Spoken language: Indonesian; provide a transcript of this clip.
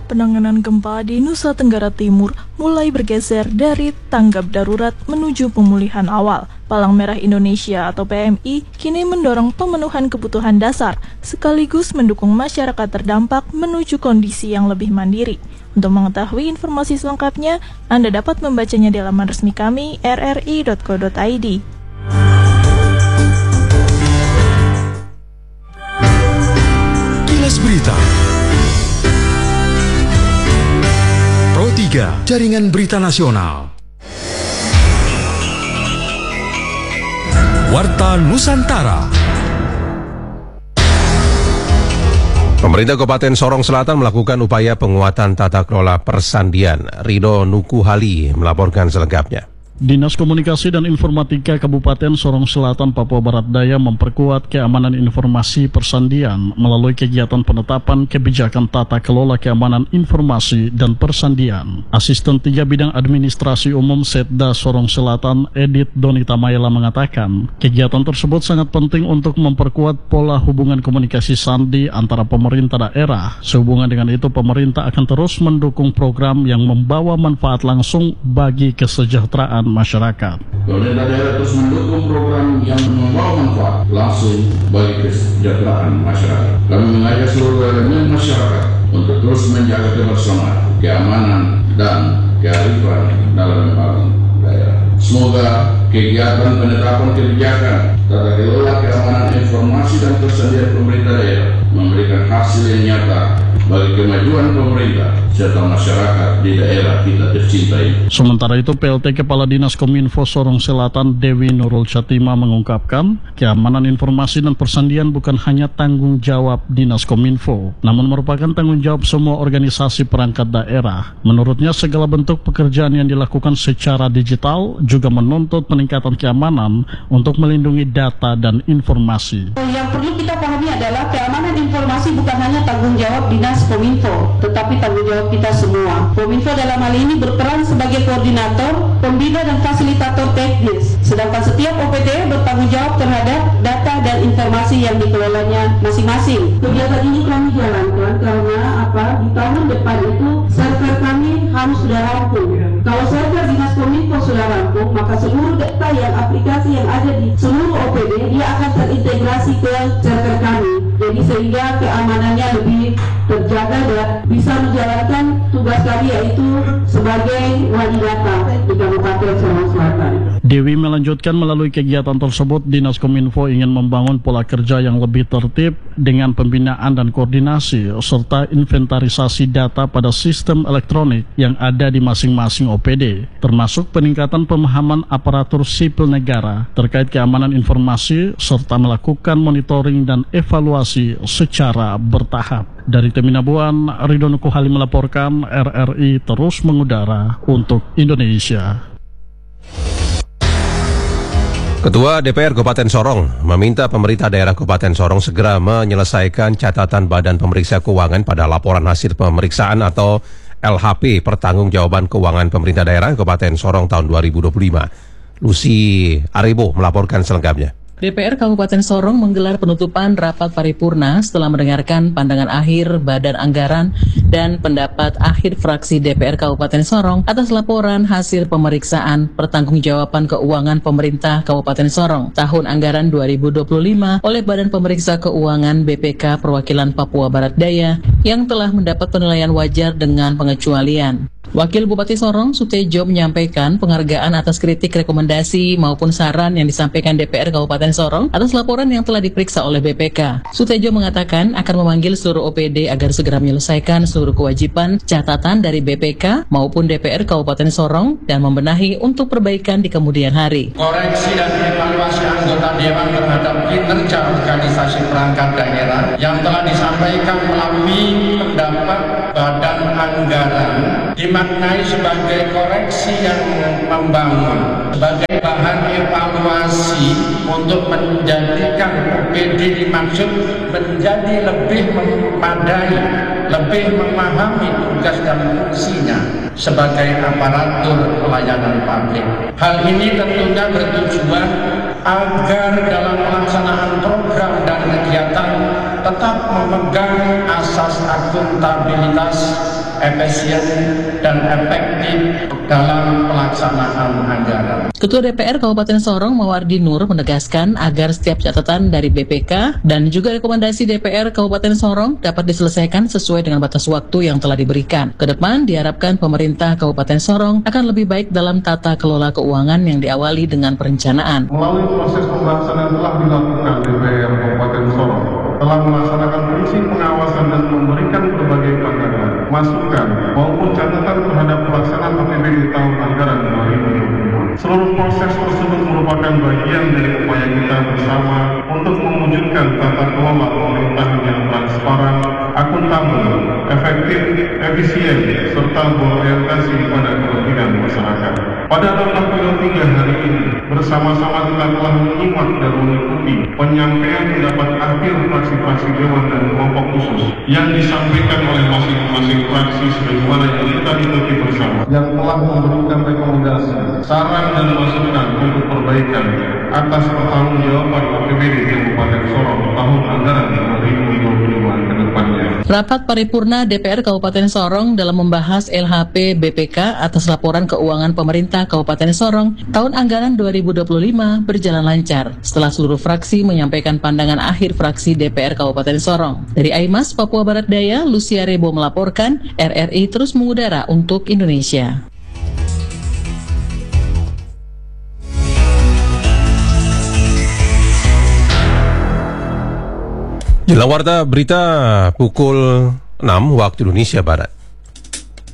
penanganan gempa di Nusa Tenggara Timur mulai bergeser dari tanggap darurat menuju pemulihan awal. Palang Merah Indonesia atau PMI kini mendorong pemenuhan kebutuhan dasar sekaligus mendukung masyarakat terdampak menuju kondisi yang lebih mandiri. Untuk mengetahui informasi selengkapnya, Anda dapat membacanya di laman resmi kami rri.co.id. Kilas Berita Pro 3 Jaringan Berita Nasional. Warta Nusantara. Pemerintah Kabupaten Sorong Selatan melakukan upaya penguatan tata kelola persandian. Rido Nukuhali melaporkan selengkapnya. Dinas Komunikasi dan Informatika Kabupaten Sorong Selatan, Papua Barat Daya memperkuat keamanan informasi persandian melalui kegiatan penetapan kebijakan tata kelola keamanan informasi dan persandian. Asisten 3 Bidang Administrasi Umum Setda Sorong Selatan, Edith Donita Mayela mengatakan, kegiatan tersebut sangat penting untuk memperkuat pola hubungan komunikasi sandi antara pemerintah daerah. Sehubungan dengan itu, pemerintah akan terus mendukung program yang membawa manfaat langsung bagi kesejahteraan masyarakat. Pemerintah daerah terus mendukung program yang membawa manfaat langsung bagi kesejahteraan masyarakat. Kami mengajak seluruh elemen masyarakat untuk terus menjaga kebersamaan, keamanan, dan kearifan dalam membangun daerah. Semoga kegiatan penetapan kebijakan tata kelola keamanan informasi dan persandian pemerintah daerah memberikan hasil yang nyata bagi kemajuan pemerintah serta masyarakat di daerah kita tercintai. Sementara itu, PLT Kepala Dinas Kominfo Sorong Selatan Dewi Nurul Chatima mengungkapkan, keamanan informasi dan persandian bukan hanya tanggung jawab Dinas Kominfo, namun merupakan tanggung jawab semua organisasi perangkat daerah. Menurutnya, segala bentuk pekerjaan yang dilakukan secara digital juga menuntut peningkatan keamanan untuk melindungi data dan informasi. Yang perlu kita pahami adalah keamanan informasi bukan hanya tanggung jawab Dinas Kominfo, tetapi tanggung jawab kita semua. Kominfo dalam hal ini berperan sebagai koordinator, pembina dan fasilitator teknis, sedangkan setiap OPD bertanggung jawab terhadap data dan informasi yang dikelolanya masing-masing. Kegiatan ini kami jalankan karena di tahun depan itu server kami harus sudah rampung. Kalau server Dinas Kominfo sudah rampung, maka seluruh data yang aplikasi yang ada di seluruh OPD dia akan terintegrasi ke server kami. Jadi sehingga keamanannya lebih terjaga dan bisa menjalankan tugas kami yaitu sebagai wali data di Kabupaten Sorong Selatan. Dewi melanjutkan, melalui kegiatan tersebut Dinas Kominfo ingin membangun pola kerja yang lebih tertib dengan pembinaan dan koordinasi serta inventarisasi data pada sistem elektronik yang ada di masing-masing OPD, termasuk peningkatan pemahaman aparatur sipil negara terkait keamanan informasi serta melakukan monitoring dan evaluasi secara bertahap. Dari Teminabuan, Rido Nukuhali melaporkan, RRI terus mengudara untuk Indonesia. Ketua DPR Kabupaten Sorong meminta pemerintah daerah Kabupaten Sorong segera menyelesaikan catatan Badan Pemeriksa Keuangan pada laporan hasil pemeriksaan atau LHP Pertanggungjawaban Keuangan Pemerintah Daerah Kabupaten Sorong tahun 2025. Lucy Aribo melaporkan selengkapnya. DPR Kabupaten Sorong menggelar penutupan rapat paripurna setelah mendengarkan pandangan akhir Badan Anggaran dan pendapat akhir fraksi DPR Kabupaten Sorong atas laporan hasil pemeriksaan pertanggungjawaban keuangan pemerintah Kabupaten Sorong tahun anggaran 2025 oleh Badan Pemeriksa Keuangan BPK Perwakilan Papua Barat Daya yang telah mendapat penilaian wajar dengan pengecualian. Wakil Bupati Sorong, Sutejo, menyampaikan penghargaan atas kritik, rekomendasi maupun saran yang disampaikan DPR Kabupaten Sorong atas laporan yang telah diperiksa oleh BPK. Sutejo mengatakan akan memanggil seluruh OPD agar segera menyelesaikan seluruh kewajiban catatan dari BPK maupun DPR Kabupaten Sorong dan membenahi untuk perbaikan di kemudian hari. Koreksi dan evaluasi anggota Dewan terhadap kinerja organisasi perangkat daerah yang telah disampaikan melalui pendapat Badan Anggaran dimaknai sebagai koreksi yang membangun, sebagai bahan evaluasi untuk menjadikan OPD dimaksud menjadi lebih memadai, lebih memahami tugas dan fungsinya sebagai aparatur pelayanan publik. Hal ini tentunya bertujuan agar dalam pelaksanaan program dan kegiatan tetap memegang asas akuntabilitas, efisien, dan efektif dalam pelaksanaan anggaran. Ketua DPR Kabupaten Sorong Mawardi Nur menegaskan agar setiap catatan dari BPK dan juga rekomendasi DPR Kabupaten Sorong dapat diselesaikan sesuai dengan batas waktu yang telah diberikan. Kedepan diharapkan pemerintah Kabupaten Sorong akan lebih baik dalam tata kelola keuangan yang diawali dengan perencanaan. Melalui proses pembahasan yang telah dilakukan DPR Kabupaten Sorong, telah melaksanakan fungsi pengawasan dan memberikan berbagai pandangan, masukan, maupun catatan terhadap pelaksanaan APBD tahun anggaran 2022. Seluruh proses tersebut merupakan bagian dari upaya kita bersama untuk mewujudkan tata kelola pemerintahan yang transparan, akuntabel, efektif, efisien, serta berorientasi pada kepentingan masyarakat. Pada rapat pleno 3 hari ini, bersama-sama kita telah menyimak dan mengikuti penyampaian pendapat akhir fraksi-fraksi Dewan dan kelompok khusus yang disampaikan oleh masing-masing fraksi sebagaimana yang kita ikuti bersama, yang telah memberikan rekomendasi, saran dan masukan untuk perbaikan atas pertanggungjawaban APBD Kabupaten Sorong tahun anggaran 2022 ke depannya. Rapat paripurna DPR Kabupaten Sorong dalam membahas LHP BPK atas laporan keuangan pemerintah Kabupaten Sorong tahun anggaran 2025 berjalan lancar setelah seluruh fraksi menyampaikan pandangan akhir fraksi DPR Kabupaten Sorong. Dari Aimas, Papua Barat Daya, Lucia Rebo melaporkan, RRI terus mengudara untuk Indonesia. Jelang warta berita pukul 6 waktu Indonesia Barat.